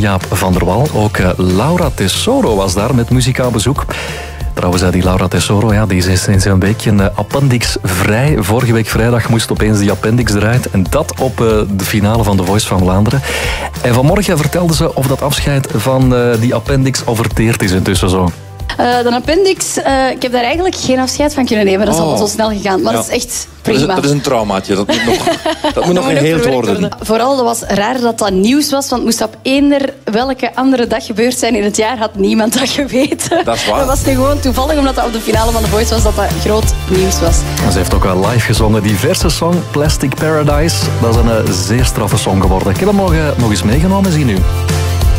Jaap van der Wal. Ook Laura Tesoro was daar met muzikaal bezoek. Trouwens, die Laura Tesoro, die is sinds een weekje appendixvrij. Vorige week vrijdag moest opeens die appendix eruit. En dat op de finale van The Voice van Vlaanderen. En vanmorgen vertelde ze of dat afscheid van die appendix overteerd is intussen zo. De appendix, ik heb daar eigenlijk geen afscheid van kunnen nemen. Dat is allemaal zo snel gegaan. Maar dat is echt prima. Dat is een traumaatje. Dat moet nog geheeld worden. Vooral was raar dat dat nieuws was. Want het moest op eender welke andere dag gebeurd zijn in het jaar, had niemand dat geweten. Dat is waar. Dat was nu gewoon toevallig, omdat dat op de finale van The Voice was, dat dat groot nieuws was. En ze heeft ook wel live gezongen. Die verse song, Plastic Paradise. Dat is een zeer straffe song geworden. Ik heb hem nog eens meegenomen, zie nu.